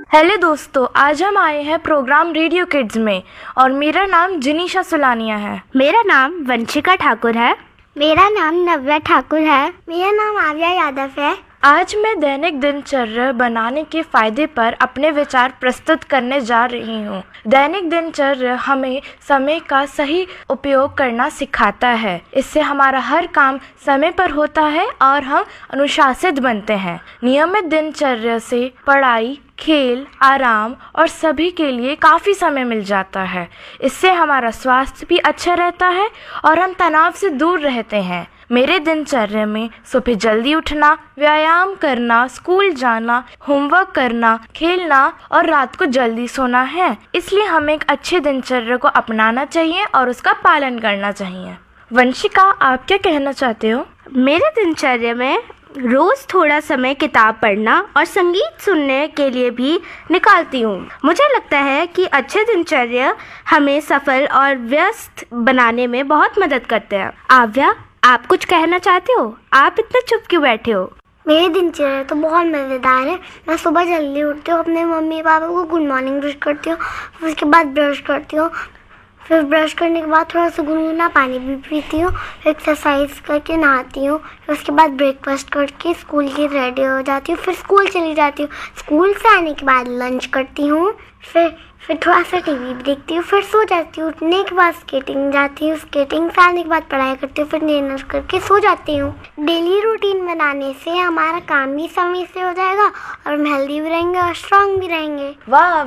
Hello दोस्तों, आज हम आए हैं प्रोग्राम रेडियो किड्स में और मेरा नाम जिनीशा सुलानिया है। मेरा नाम वंशिका ठाकुर है। मेरा नाम नव्या ठाकुर है। मेरा नाम आर्या यादव है। आज मैं दैनिक दिनचर्या बनाने के फायदे पर अपने विचार प्रस्तुत करने जा रही हूँ। दैनिक दिनचर्या हमें समय का सही उपयोग करना सिखाता है। इससे हमारा हर काम समय पर होता है और हम अनुशासित बनते हैं। नियमित दिनचर्या से पढ़ाई, खेल, आराम और सभी के लिए काफ़ी समय मिल जाता है। इससे हमारा स्वास्थ्य भी अच्छा रहता है और हम तनाव से दूर रहते हैं। मेरे दिनचर्या में सुबह जल्दी उठना, व्यायाम करना, स्कूल जाना, होमवर्क करना, खेलना और रात को जल्दी सोना है। इसलिए हमें एक अच्छे दिनचर्या को अपनाना चाहिए और उसका पालन करना चाहिए। वंशिका, आप क्या कहना चाहते हो? मेरे दिनचर्या में रोज थोड़ा समय किताब पढ़ना और संगीत सुनने के लिए भी निकालती हूँ। मुझे लगता है कि अच्छे दिनचर्या हमें सफल और व्यस्त बनाने में बहुत मदद करते हैं। आव्या, आप कुछ कहना चाहते हो? आप इतना चुप क्यों बैठे हो? मेरी दिनचर्या तो बहुत मज़ेदार है। मैं सुबह जल्दी उठती हूँ, अपने मम्मी पापा को गुड मॉर्निंग विश करती हूँ, फिर उसके बाद ब्रश करती हूँ, फिर ब्रश करने के बाद थोड़ा सा गुनगुना पानी भी पीती हूँ, फिर एक्सरसाइज करके नहाती हूँ, फिर उसके बाद ब्रेकफास्ट करके स्कूल की रेडी हो जाती हूँ, फिर स्कूल चली जाती हूँ। स्कूल से आने के बाद लंच करती हूँ, फिर थोड़ा सा टीवी भी देखती हूँ, फिर सो जाती हूँ। उठने के बाद स्केटिंग जाती हूँ, स्केटिंग से आने के बाद पढ़ाई करती हूँ, फिर डिनर करके सो जाती हूँ। डेली रूटीन बनाने से हमारा काम भी समय से हो जाएगा और हम हेल्दी भी रहेंगे और स्ट्रांग भी रहेंगे। वाह